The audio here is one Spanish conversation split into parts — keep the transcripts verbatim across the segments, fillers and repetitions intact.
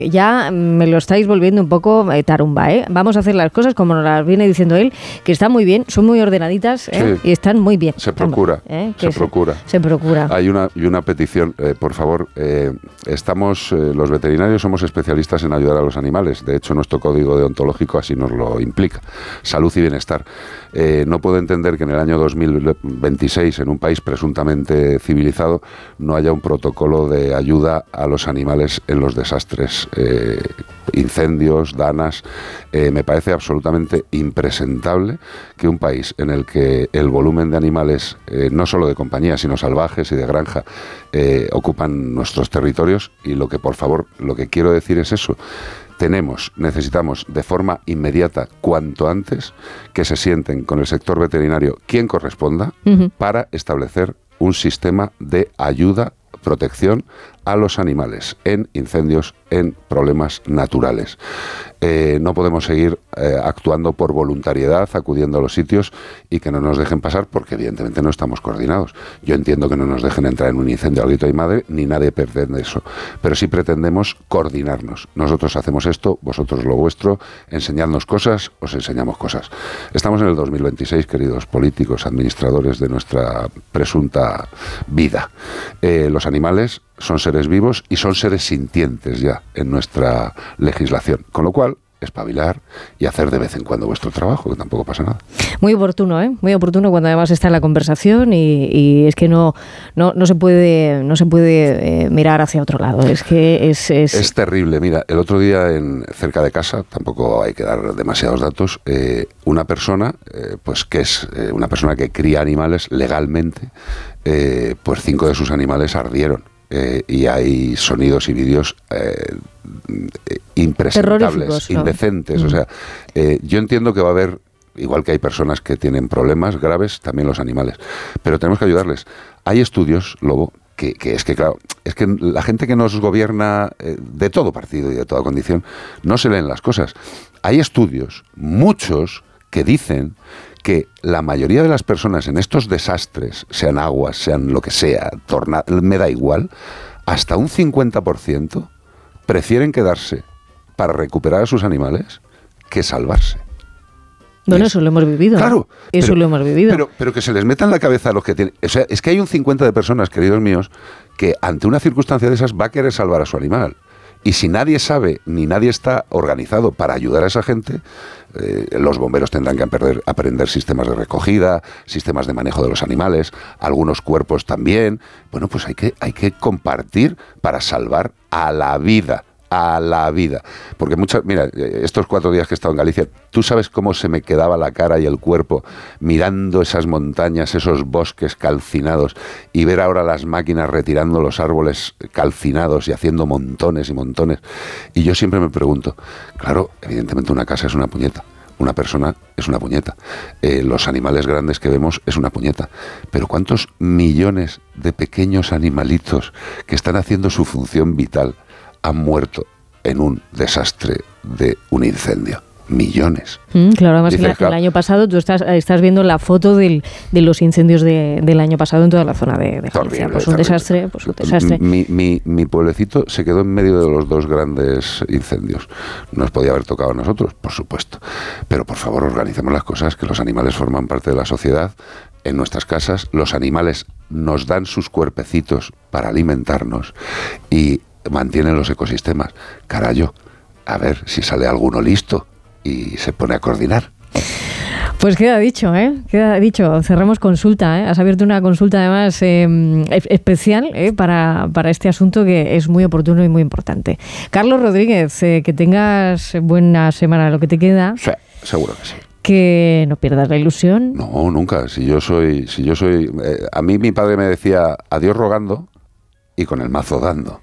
Ya me lo estáis volviendo un poco eh, tarumba, ¿eh? Vamos a hacer las cosas como nos las viene diciendo él, que están muy bien, son muy ordenaditas, ¿eh? Sí. Y están muy bien. Se procura, ¿Eh? se, se procura. Se procura. Hay una, y una petición, eh, por favor, eh, estamos, eh, los veterinarios somos especialistas en ayudar a los animales. De hecho, nuestro código deontológico así nos lo implica. Salud y bienestar. Eh, no puedo entender que en el año dos mil veintiséis, en un país presuntamente civilizado, no haya un protocolo de ayuda a los animales en los desastres. Eh, incendios, danas, eh, me parece absolutamente impresentable que un país en el que el volumen de animales, eh, no solo de compañía, sino salvajes y de granja, eh, ocupan nuestros territorios, y lo que, por favor, lo que quiero decir es eso. Tenemos, necesitamos de forma inmediata, cuanto antes, que se sienten con el sector veterinario quien corresponda, uh-huh, para establecer un sistema de ayuda, protección a los animales en incendios, en problemas naturales. Eh, no podemos seguir eh, actuando por voluntariedad, acudiendo a los sitios y que no nos dejen pasar, porque evidentemente no estamos coordinados. Yo entiendo que no nos dejen entrar en un incendio al grito de madre, ni nadie pretende eso, pero sí pretendemos coordinarnos. Nosotros hacemos esto, vosotros lo vuestro, enseñadnos cosas, os enseñamos cosas. Estamos en el dos mil veintiséis, queridos políticos, administradores de nuestra presunta vida. Eh, los animales son seres vivos y son seres sintientes ya en nuestra legislación, con lo cual espabilar y hacer de vez en cuando vuestro trabajo, que tampoco pasa nada. Muy oportuno, ¿eh? Muy oportuno cuando además está en la conversación y, y es que no, no, no se puede, no se puede eh, mirar hacia otro lado. Es que es, es... es terrible. Mira, el otro día en cerca de casa, tampoco hay que dar demasiados datos, eh, una persona, eh, pues que es eh, una persona que cría animales legalmente, eh, pues cinco de sus animales ardieron. Eh, y hay sonidos y vídeos eh, impresentables, ¿no? Indecentes. Mm. O sea, eh, yo entiendo que va a haber, igual que hay personas que tienen problemas graves, también los animales, pero tenemos que ayudarles. Hay estudios, Lobo, que, que es que, claro, es que la gente que nos gobierna, eh, de todo partido y de toda condición, no se leen las cosas. Hay estudios, muchos, que dicen que la mayoría de las personas en estos desastres, sean aguas, sean lo que sea, torna, me da igual, hasta un cincuenta por ciento prefieren quedarse para recuperar a sus animales que salvarse. Bueno, eso lo hemos vivido. Claro. Eso pero, lo hemos vivido. Pero, pero que se les meta en la cabeza a los que tienen... O sea, es que hay un cincuenta de personas, queridos míos, que ante una circunstancia de esas va a querer salvar a su animal. Y si nadie sabe, ni nadie está organizado para ayudar a esa gente, eh, los bomberos tendrán que aprender, aprender sistemas de recogida, sistemas de manejo de los animales, algunos cuerpos también. Bueno, pues hay que, hay que compartir para salvar a la vida. A la vida. Porque muchas, mira, estos cuatro días que he estado en Galicia, tú sabes cómo se me quedaba la cara y el cuerpo mirando esas montañas, esos bosques calcinados, y ver ahora las máquinas retirando los árboles calcinados y haciendo montones y montones. Y yo siempre me pregunto, claro, evidentemente una casa es una puñeta, una persona es una puñeta, eh, los animales grandes que vemos es una puñeta, pero ¿cuántos millones de pequeños animalitos que están haciendo su función vital han muerto en un desastre de un incendio? Millones. Mm, claro, además Dice, que claro, el año pasado tú estás, estás viendo la foto del, de los incendios de, del año pasado en toda la zona de, de Galicia. Pues un desastre, pues un desastre. Mi, mi, mi pueblecito se quedó en medio de los dos grandes incendios. Nos podía haber tocado a nosotros, por supuesto. Pero por favor, organicemos las cosas, que los animales forman parte de la sociedad. En nuestras casas, los animales nos dan sus cuerpecitos para alimentarnos y mantienen los ecosistemas. Carayo, a ver si sale alguno listo y se pone a coordinar. Pues queda dicho, ¿eh? Queda dicho. Cerramos consulta, ¿eh? Has abierto una consulta además eh, especial ¿eh? para, para este asunto que es muy oportuno y muy importante. Carlos Rodríguez, eh, que tengas buena semana lo que te queda. Sí, seguro que sí. Que no pierdas la ilusión. No, nunca. Si yo soy, si yo soy, eh, a mí mi padre me decía adiós rogando y con el mazo dando.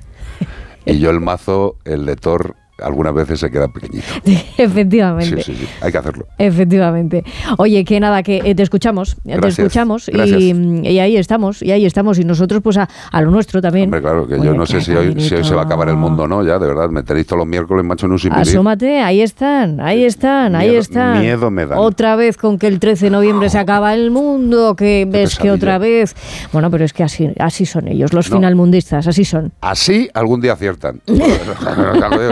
Y yo el mazo, el de Thor, algunas veces se queda pequeñito. Efectivamente. Sí, sí, sí, hay que hacerlo. Efectivamente. Oye, que nada, que eh, te escuchamos, Gracias. te escuchamos Gracias. Y, y ahí estamos, y ahí estamos, y nosotros pues a, a lo nuestro también. Hombre, claro, que Oye, yo no sé si hoy, si hoy se va a acabar el mundo o no, ya, de verdad, me tenéis todos los miércoles, macho, en un sin vivir. Asómate, ahí están, ahí están, miedo, ahí están. Miedo me dan. Otra vez con que el trece de noviembre se acaba el mundo, que ves que otra vez... Bueno, pero es que así, así son ellos, los no. finalmundistas, así son. Así algún día aciertan.